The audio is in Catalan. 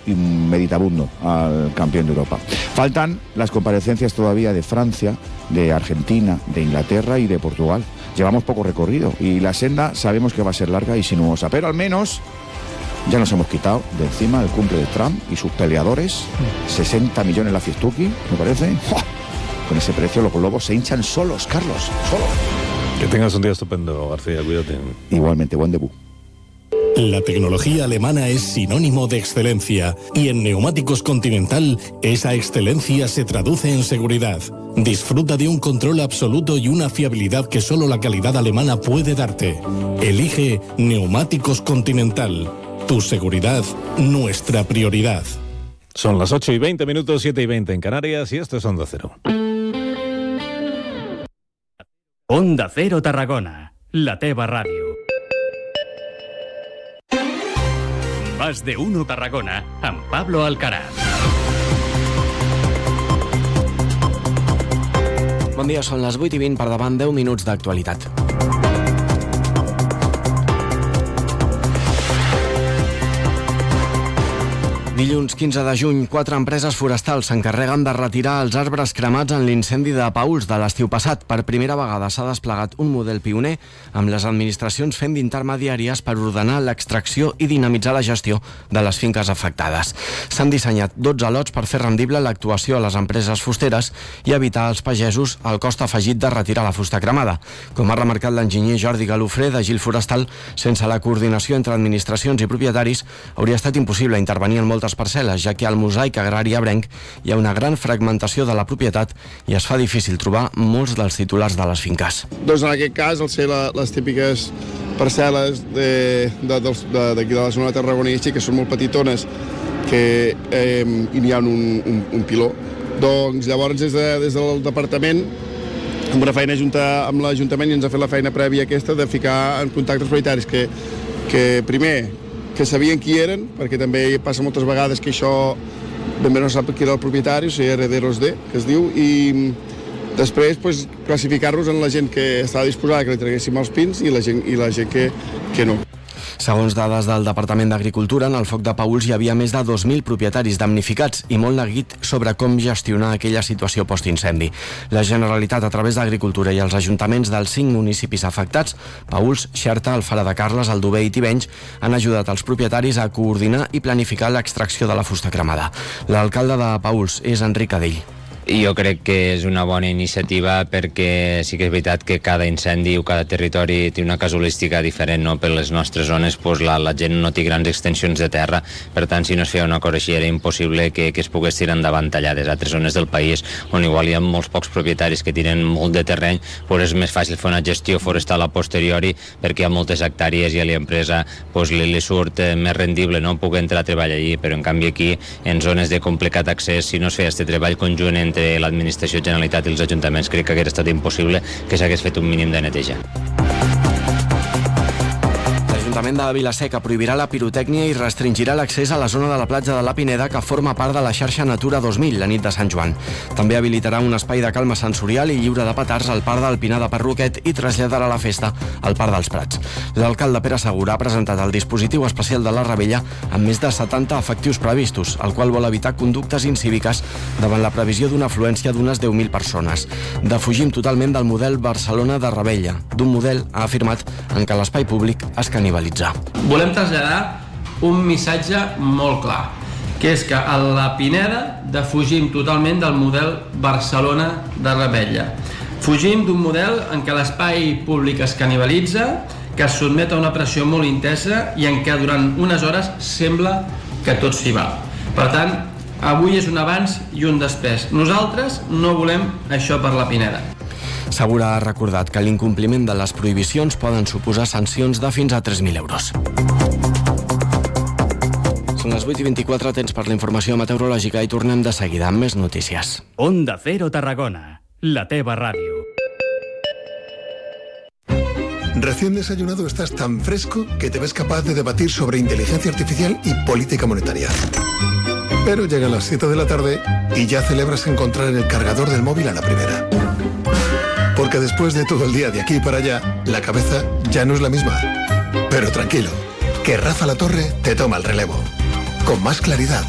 meditabundo al campeón de Europa. Faltan las comparecencias todavía de Francia, de Argentina, de Inglaterra y de Portugal. Llevamos poco recorrido y la senda sabemos que va a ser larga y sinuosa, pero al menos ya nos hemos quitado de encima el cumple de Trump y sus peleadores. 60 millones la fiestuki, me parece. ¡Fua! Con ese precio los globos se hinchan solos, Carlos, solos. Que tengas un día estupendo, García, cuídate. Igualmente, buen debut. La tecnología alemana es sinónimo de excelencia y en Neumáticos Continental esa excelencia se traduce en seguridad. Disfruta de un control absoluto y una fiabilidad que solo la calidad alemana puede darte. Elige Neumáticos Continental. Tu seguridad, nuestra prioridad. Son las 8:20, 7:20 en Canarias y esto es Onda Cero. Onda Cero Tarragona, la teva ràdio. Más de uno Tarragona, amb Pablo Alcaraz. Bon dia, són les 8:20, per davant 10 minuts d'actualitat. Dilluns 15 de juny, 4 empreses forestals s'encarreguen de retirar els arbres cremats en l'incendi de Paüls de l'estiu passat. Per primera vegada s'ha desplegat un model pioner amb les administracions fent d'intermediàries per ordenar l'extracció i dinamitzar la gestió de les finques afectades. S'han dissenyat 12 lots per fer rendible l'actuació a les empreses fusteres i evitar als pagesos el cost afegit de retirar la fusta cremada. Com ha remarcat l'enginyer Jordi Galofré de Gil Forestal, sense la coordinació entre administracions i propietaris hauria estat impossible intervenir en moltes parcel·les, ja que al mosaic agrari abrenc hi ha una gran fragmentació de la propietat i es fa difícil trobar molts dels titulars de les finques. Doncs en aquest cas, al ser les típiques parcel·les d'aquí de la zona tarragonina, que són molt petitones, que hi ha un piló, doncs llavors des del departament, amb una feina junta amb l'Ajuntament, i ens ha fet la feina prèvia aquesta de ficar en contacte els propietaris que primer que sabien qui eren, perquè també passa moltes vegades que això ben bé no sap qui era el propietari, o sigui, herederos de, que es diu, i després classificar-los en la gent que estava disposada que li traguéssim els pins i la gent que no. Segons dades del Departament d'Agricultura, en el foc de Paüls hi havia més de 2.000 propietaris damnificats i molt neguit sobre com gestionar aquella situació postincendi. La Generalitat, a través d'Agricultura i els ajuntaments dels 5 municipis afectats, Paüls, Xerta, Alfara de Carles, Aldover i Tivenys, han ajudat els propietaris a coordinar i planificar l'extracció de la fusta cremada. L'alcalde de Paüls és Enric Adell. Jo crec que és una bona iniciativa perquè sí que és veritat que cada incendi o cada territori té una casuística diferent, no? Per les nostres zones la gent no té grans extensions de terra, per tant si no es feia una cosa així era impossible que es pogués tirar endavant allà. Des d'altres zones del país on igual hi ha molts pocs propietaris que tenen molt de terreny, és més fàcil fer una gestió forestal a posteriori perquè hi ha moltes hectàrees i a l'empresa li surt més rendible, no? Poder entrar a treballar allí, però en canvi aquí en zones de complicat accés, si no es feia aquest treball conjunt entre l'administració, Generalitat i els ajuntaments, crec que hauria estat impossible que s'hagués fet un mínim de neteja. L'Ajuntament de Vila-seca prohibirà la pirotècnia i restringirà l'accés a la zona de la platja de la Pineda, que forma part de la xarxa Natura 2000 la nit de Sant Joan. També habilitarà un espai de calma sensorial i lliure de petards al Parc del Pinar de Perroquet i traslladarà la festa al Parc dels Prats. L'alcalde Pere Segura ha presentat el dispositiu especial de la Rebella amb més de 70 efectius previstos, el qual vol evitar conductes incíviques davant la previsió d'una afluència d'unes 10.000 persones. Defugim totalment del model Barcelona de Rebella, d'un model, ha afirmat, en què l'espai públic es canibalitza. Volem traslladar un missatge molt clar, que és que a la Pineda defugim totalment del model Barcelona de Rebella. Fugim d'un model en què l'espai públic es canibalitza, que es sotmet a una pressió molt intensa i en què durant unes hores sembla que tot s'hi va. Per tant, avui és un abans i un després. Nosaltres no volem això per la Pineda. Segura ha recordat que l'incompliment de les prohibicions poden suposar sancions de fins a 3.000 euros. Són les 8:24, temps per la informació meteorològica i tornem de seguida amb més notícies. Onda Cero Tarragona, la teva ràdio. Recién desayunado estás tan fresco que te ves capaz de debatir sobre inteligencia artificial y política monetaria. Pero llegan las 7 de la tarde y ya celebras encontrar el cargador del móvil a la primera. Porque después de todo el día de aquí para allá, la cabeza ya no es la misma. Pero tranquilo, que Rafa La Torre te toma el relevo. Con más claridad,